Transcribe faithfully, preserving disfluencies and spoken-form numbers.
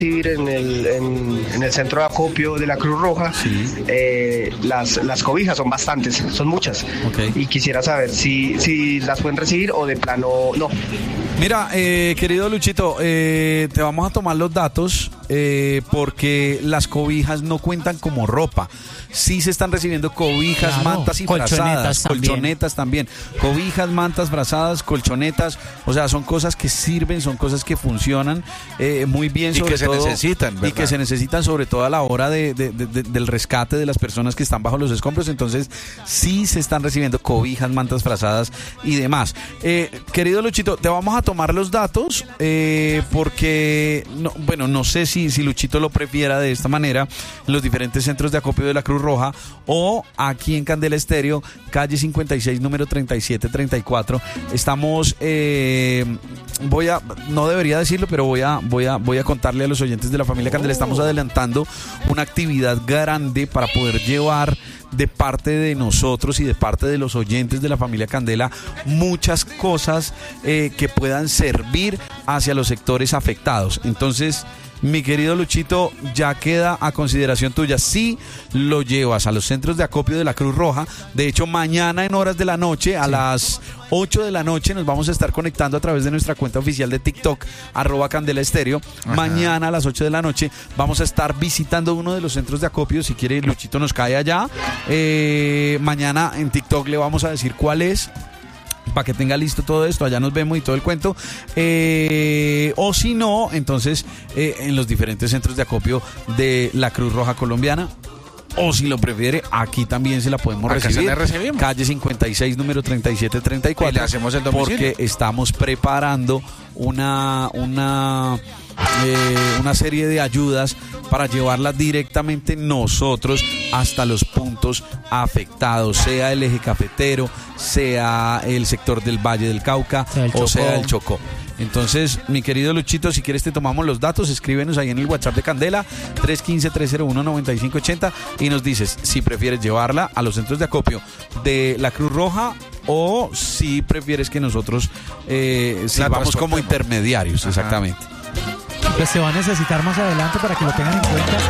recibir en el, en, en el centro de acopio de la Cruz Roja, sí. eh, las, las cobijas son bastantes, son muchas. Okay. Y quisiera saber si, si las pueden recibir o de plano no. Mira, eh, querido Luchito, eh, te vamos a tomar los datos eh, porque las cobijas no cuentan como ropa. Sí se están recibiendo cobijas, claro, mantas y frazadas, colchonetas también. Cobijas, mantas, frazadas, colchonetas, o sea, son cosas que sirven, son cosas que funcionan eh, muy bien, sobre y que todo, se necesitan, ¿verdad? Y que se necesitan sobre todo a la hora de, de, de, de, del rescate de las personas que están bajo los escombros. Entonces, sí se están recibiendo cobijas, mantas, frazadas y demás. Eh, querido Luchito, te vamos a tomar los datos eh, porque, no, bueno, no sé si, si Luchito lo prefiera de esta manera en los diferentes centros de acopio de la Cruz Roja o aquí en Candela Estéreo, calle cincuenta y seis, número treinta y siete treinta y cuatro. Estamos, eh, voy a, no debería decirlo, pero voy a, voy a, voy a contarle a los oyentes de la familia Candela, estamos adelantando una actividad grande para poder llevar de parte de nosotros y de parte de los oyentes de la familia Candela muchas cosas eh, que puedan servir hacia los sectores afectados. Entonces, mi querido Luchito, ya queda a consideración tuya. Si lo llevas a los centros de acopio de la Cruz Roja, de hecho mañana en horas de la noche, a sí. las ocho de la noche, nos vamos a estar conectando a través de nuestra cuenta oficial de TikTok, arroba Candela Estéreo. Ajá. Mañana a las ocho de la noche vamos a estar visitando uno de los centros de acopio. Si quiere, Luchito nos cae allá. Eh, mañana en TikTok le vamos a decir cuál es, para que tenga listo todo esto, allá nos vemos y todo el cuento, eh, o si no, entonces eh, en los diferentes centros de acopio de la Cruz Roja Colombiana, o si lo prefiere, aquí también se la podemos Acá recibir, se recibimos. Calle cincuenta y seis, número treinta y siete treinta y cuatro, y le hacemos el domicilio, porque estamos preparando una una eh, una serie de ayudas para llevarlas directamente nosotros hasta los puntos afectados, sea el eje cafetero, sea el sector del Valle del Cauca o sea el Chocó. Entonces, mi querido Luchito, si quieres te tomamos los datos, escríbenos ahí en el WhatsApp de Candela, tres uno cinco, tres cero uno, nueve cinco ocho cero, y nos dices si prefieres llevarla a los centros de acopio de la Cruz Roja o si prefieres que nosotros eh, sirvamos como intermediarios. Ajá. Exactamente. Pues se va a necesitar más adelante para que lo tengan en cuenta.